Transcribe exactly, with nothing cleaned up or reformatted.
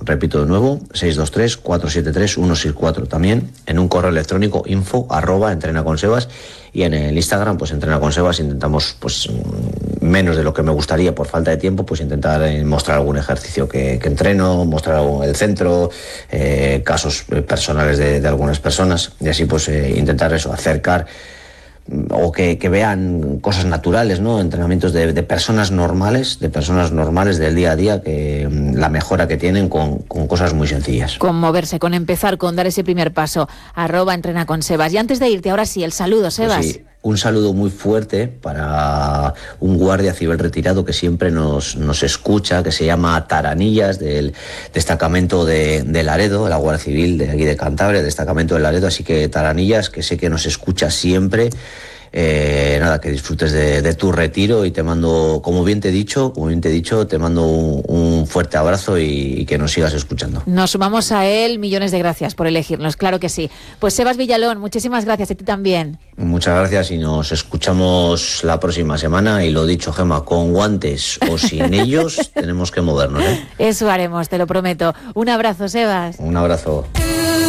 repito de nuevo, seis dos tres, cuatro siete tres, uno seis cuatro. También en un correo electrónico info arroba entrenaconsebas, y en el Instagram pues entrenaconsebas. Intentamos pues menos de lo que me gustaría por falta de tiempo, pues intentar mostrar algún ejercicio que, que entreno, mostrar el centro, eh, casos personales de, de algunas personas, y así pues eh, intentar eso, acercar o que, que vean cosas naturales, ¿no? Entrenamientos de, de personas normales, de personas normales del día a día, que la mejora que tienen con, con cosas muy sencillas. Con moverse, con empezar, con dar ese primer paso. Arroba entrena con Sebas. Y antes de irte, ahora sí, el saludo, Sebas. Pues sí, un saludo muy fuerte para un guardia civil retirado que siempre nos, nos escucha, que se llama Taranillas, del destacamento de, de Laredo, la Guardia Civil de aquí de Cantabria, destacamento de Laredo. Así que Taranillas, que sé que nos escucha siempre. Eh, nada, que disfrutes de, de tu retiro, y te mando, como bien te he dicho, como bien te he dicho, te mando un, un fuerte abrazo, y, y que nos sigas escuchando. Nos sumamos a él, millones de gracias por elegirnos, claro que sí. Pues Sebas Villalón, muchísimas gracias, a ti también. Muchas gracias, y nos escuchamos la próxima semana, y lo dicho, Gemma, con guantes o sin ellos tenemos que movernos, ¿eh? Eso haremos, te lo prometo. Un abrazo, Sebas. Un abrazo.